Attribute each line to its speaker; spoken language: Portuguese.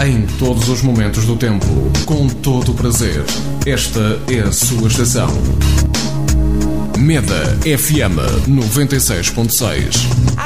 Speaker 1: em todos os momentos do tempo, com todo o prazer. Esta é a sua estação. Meda FM 96.6.